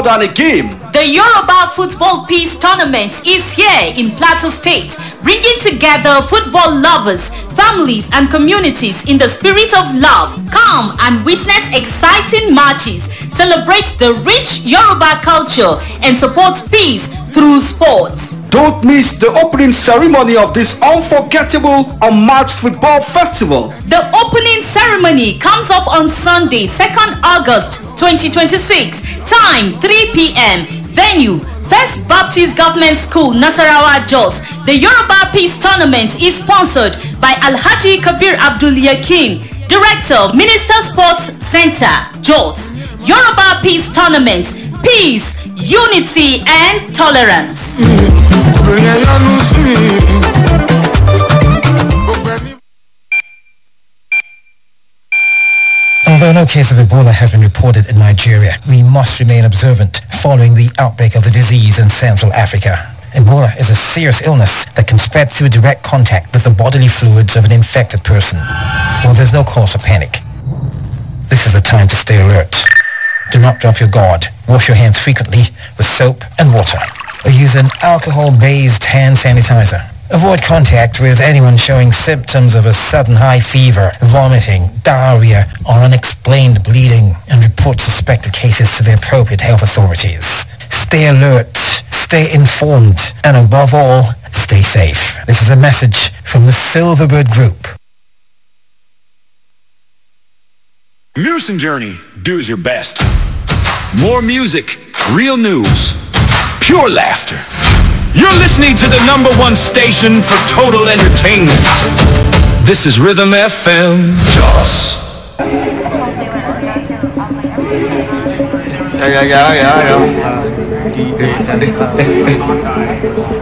than a game. The Yoruba Football Peace Tournament is here in Plateau State, bringing together football lovers, families and communities in the spirit of love. Come and witness exciting matches, celebrate the rich Yoruba culture and support peace through sports. Don't miss the opening ceremony of this unforgettable, unmatched football festival. The opening ceremony comes up on Sunday, 2nd August 2026. Time 3 p.m. Venue First Baptist Government School, Nasarawa, Jos. The Yoruba Peace Tournament is sponsored by Alhaji Kabir Abdul Yakin, Director, Minister Sports Center, Jos. Yoruba Peace Tournament, peace, unity and tolerance. Although no case of Ebola has been reported in Nigeria, we must remain observant following the outbreak of the disease in Central Africa. Ebola is a serious illness that can spread through direct contact with the bodily fluids of an infected person. Well, there's no cause for panic. This is the time to stay alert. Do not drop your guard. Wash your hands frequently with soap and water, or use an alcohol-based hand sanitizer. Avoid contact with anyone showing symptoms of a sudden high fever, vomiting, diarrhea, or unexplained bleeding, and report suspected cases to the appropriate health authorities. Stay alert, stay informed, and above all, stay safe. This is a message from the Silverbird Group. Music Journey, do your best. More music, real news, pure laughter. You're listening to the #1 station for total entertainment. This is Rhythm FM, Jos. Yeah.